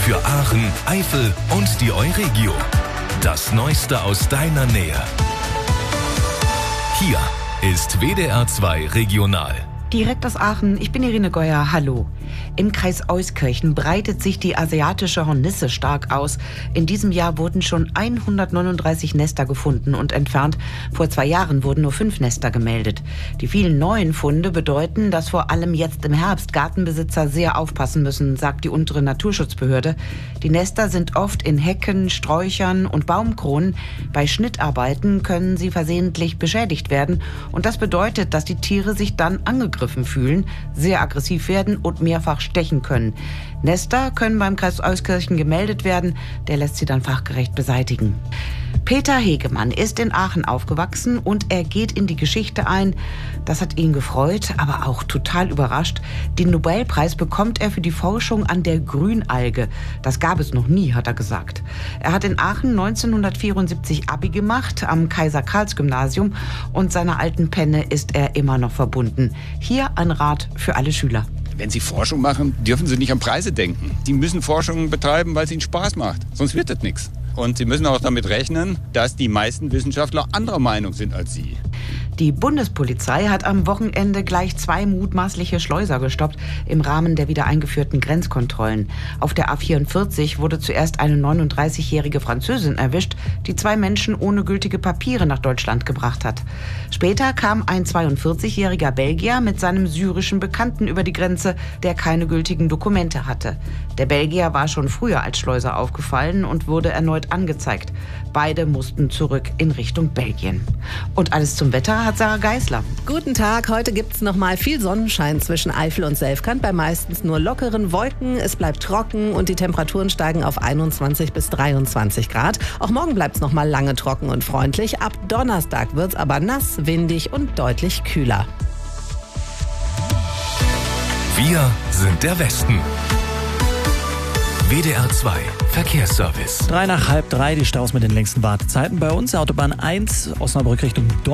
Für Aachen, Eifel und die Euregio. Das Neueste aus deiner Nähe. Hier ist WDR 2 Regional. Direkt aus Aachen, ich bin Irene Geuer, hallo. Im Kreis Euskirchen breitet sich die asiatische Hornisse stark aus. In diesem Jahr wurden schon 139 Nester gefunden und entfernt. Vor 2 Jahren wurden nur 5 Nester gemeldet. Die vielen neuen Funde bedeuten, dass vor allem jetzt im Herbst Gartenbesitzer sehr aufpassen müssen, sagt die untere Naturschutzbehörde. Die Nester sind oft in Hecken, Sträuchern und Baumkronen. Bei Schnittarbeiten können sie versehentlich beschädigt werden. Und das bedeutet, dass die Tiere sich dann angegriffen fühlen, sehr aggressiv werden und mehrfach stechen können. Nester können beim Kreis Euskirchen gemeldet werden, der lässt sie dann fachgerecht beseitigen. Peter Hegemann ist in Aachen aufgewachsen und er geht in die Geschichte ein. Das hat ihn gefreut, aber auch total überrascht. Den Nobelpreis bekommt er für die Forschung an der Grünalge. Das gab es noch nie, hat er gesagt. Er hat in Aachen 1974 Abi gemacht am Kaiser-Karls-Gymnasium und seiner alten Penne ist er immer noch verbunden. Hier ein Rat für alle Schüler. Wenn Sie Forschung machen, dürfen Sie nicht an Preise denken. Sie müssen Forschung betreiben, weil es Ihnen Spaß macht. Sonst wird das nichts. Und Sie müssen auch damit rechnen, dass die meisten Wissenschaftler anderer Meinung sind als Sie. Die Bundespolizei hat am Wochenende gleich 2 mutmaßliche Schleuser gestoppt im Rahmen der wieder eingeführten Grenzkontrollen. Auf der A44 wurde zuerst eine 39-jährige Französin erwischt, die 2 Menschen ohne gültige Papiere nach Deutschland gebracht hat. Später kam ein 42-jähriger Belgier mit seinem syrischen Bekannten über die Grenze, der keine gültigen Dokumente hatte. Der Belgier war schon früher als Schleuser aufgefallen und wurde erneut angezeigt. Beide mussten zurück in Richtung Belgien. Und alles zum Wetter hat Sarah Geisler. Guten Tag, heute gibt's noch mal viel Sonnenschein zwischen Eifel und Selfkant, bei meistens nur lockeren Wolken. Es bleibt trocken und die Temperaturen steigen auf 21 bis 23 Grad. Auch morgen bleibt's noch mal lange trocken und freundlich. Ab Donnerstag wird's aber nass, windig und deutlich kühler. Wir sind der Westen. WDR 2 Verkehrsservice. 3 nach halb 3, die Staus mit den längsten Wartezeiten bei uns. Autobahn 1, Osnabrück Richtung Dortmund.